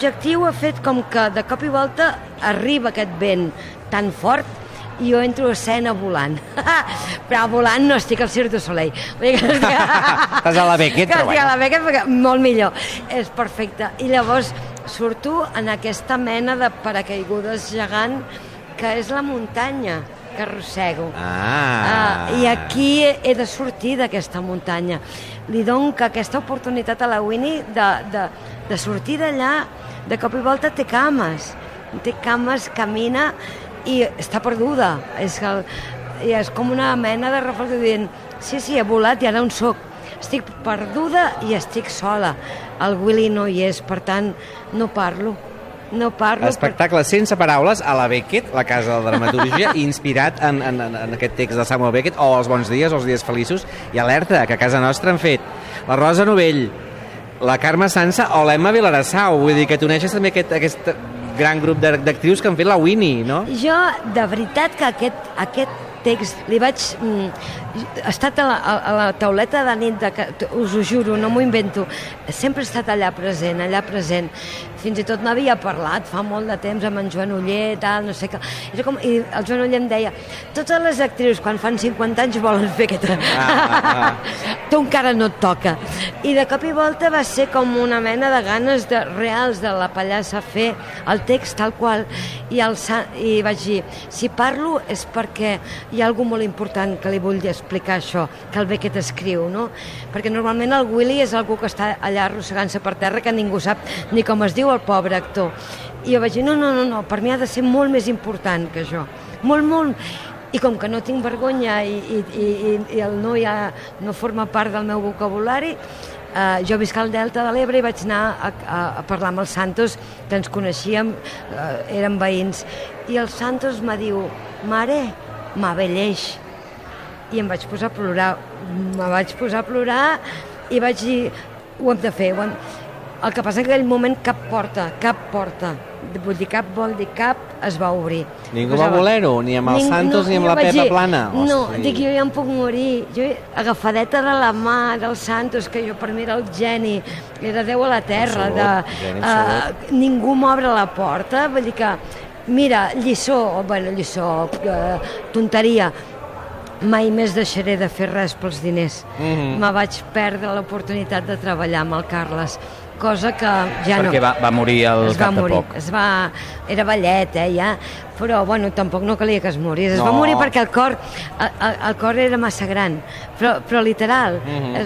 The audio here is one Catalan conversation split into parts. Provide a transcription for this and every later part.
l'objectiu ha fet com que de cop i volta arriba aquest vent tan fort i jo entro a escena volant. Però volant no estic al Cirque du Soleil. Estàs a la Beckett, però bueno. A la Beckett, perquè molt millor. És perfecte. I llavors surto en aquesta mena de paracaigudes gegant que és la muntanya que arrossego. I aquí he de sortir d'aquesta muntanya. Li dono aquesta oportunitat a la Winnie de sortir d'allà. De cop i volta té cames, camina i està perduda. És com una mena de reflexió dient, sí, he volat i ara on soc? Estic perduda i estic sola. El Willy no hi és, per tant, no parlo. Espectacle sense paraules a la Beckett, la casa de la dramaturgia, inspirat en aquest text de Samuel Beckett, o Els bons dies, o Els dies feliços, i alerta, que a casa nostra han fet la Rosa Novell, la Carme Sansa o l'Emma Vilarassau. Vull dir que t'uneixes també aquest gran grup d'actrius que han fet la Winnie, no? Jo, de veritat que aquest text li vaig... He estat a la tauleta de nit, us ho juro, no m'ho invento. Sempre he estat allà present. Fins i tot n'havia parlat fa molt de temps amb en Joan Oller, tal, no sé què. I el Joan Oller em deia, totes les actrius quan fan 50 anys volen fer aquesta... Tu encara no et toca. I de cop i volta va ser com una mena de ganes reals de la Pallassa fer el text tal qual. I vaig dir, si parlo és perquè hi ha alguna molt important que li vull explicar això, que el Beckett escriu, no? Perquè normalment el Willy és algú que està allà arrossegant-se per terra, que ningú sap ni com es diu el pobre actor. I jo vaig dir, no, per mi ha de ser molt més important que això. Molt. I com que no tinc vergonya i el no no forma part del meu vocabulari, jo visc al Delta de l'Ebre i vaig anar a parlar amb els Santos, que ens coneixíem, eren veïns. I el Santos me diu, mare, m'abelleix. I em vaig posar a plorar. I vaig dir, ho hem de fer. El que passa en aquell moment cap porta. Vull dir, cap vol dir cap, es va obrir. Ningú va voler-ho, ni amb els Santos ni amb la Pepa Plana. No, dic, jo ja em puc morir. Jo, agafadeta de la mà dels Santos, que jo per mi era el geni, era Déu a la terra. Ningú m'obre la porta, vull dir que, mira, lliçó, tonteria, mai més deixaré de fer res pels diners. Me vaig perdre l'oportunitat de treballar amb el Carles, cosa que ja no... Perquè va morir al cap de poc. Era vellet, ja, però tampoc no calia que es morís. Es va morir perquè el cor era massa gran, però literal.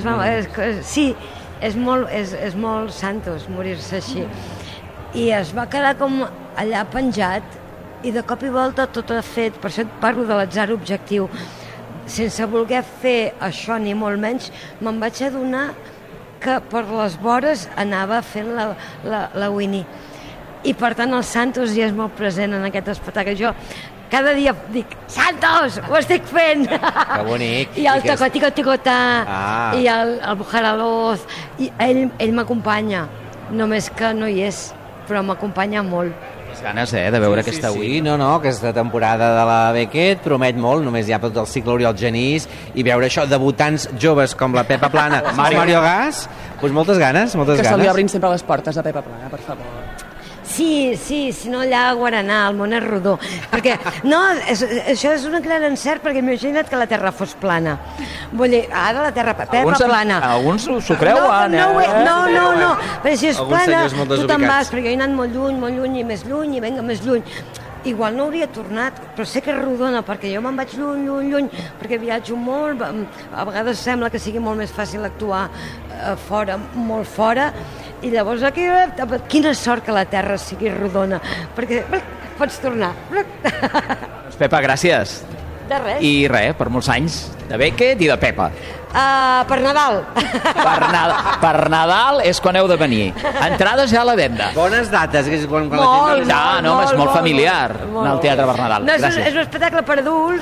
Sí, és molt Santos morir-se així. I es va quedar com allà penjat i de cop i volta tot ha fet, per això et parlo de l'atzar objectiu, sense voler fer això ni molt menys, me'n vaig adonar que per les vores anava fent la Winnie. I per tant el Santos ja és molt present en aquest espectacle. Jo cada dia dic, Santos, ho estic fent! Que bonic! I el Tocoticotà, i el Bujaraloz, i ell m'acompanya, només que no hi és, però m'acompanya molt. Ganes, de veure aquesta Winnie. Sí, no, aquesta temporada de la Beckett promet molt, només hi ha tot el cicle Oriol Genís, i veure això, debutants joves com la Pepa Plana, Mario Gas, doncs moltes ganes. Que se li obrin sempre les portes a Pepa Plana, per favor. Sí, si no allà a Guaraná, el món és rodó. Perquè, no, això és un gran encert, perquè imagina't que la Terra fos plana. Vull dir, ara la Terra Pepa plana. Alguns s'ho creuen, No, perquè si és plana, tu te'n vas, perquè jo he anat molt lluny, i més lluny, i venga més lluny. Igual no hauria tornat, però sé que és rodona, perquè jo me'n vaig lluny, perquè viatjo molt, a vegades sembla que sigui molt més fàcil actuar fora, molt fora, i llavors aquí, quina sort que la Terra sigui rodona, perquè pots tornar. Pepa, gràcies. De res. I res, per molts anys, de Beckett i de Pepa. Per Nadal. Per Nadal és quan heu de venir. Entrades ja a la venda. Bones dates. És quan molt, és molt familiar anar al teatre per Nadal. No, és un espectacle per adults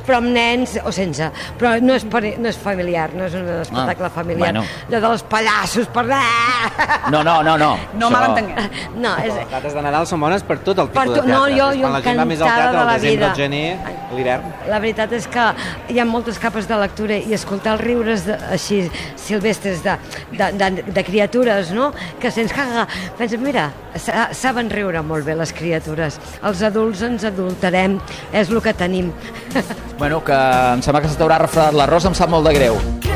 però amb nens o sense. Però no és familiar, no és un espectacle familiar. Bueno. Allò dels pallassos per... No. No malentenguem. No, és... Les dates de Nadal són bones per tot el tipus de teatre. No, jo Quan la gent va més al encantada teatre, de al la desembre, vida. al gener, a l'hivern. La veritat és que hi ha moltes capes de lectura i escoltar els riures així silvestres de criatures, no? Que sents que penses, mira, saben riure molt bé les criatures. Els adults ens adultarem, és el que tenim. Bueno, que em sembla que se t'haurà refredat l'arròs, em sap molt de greu.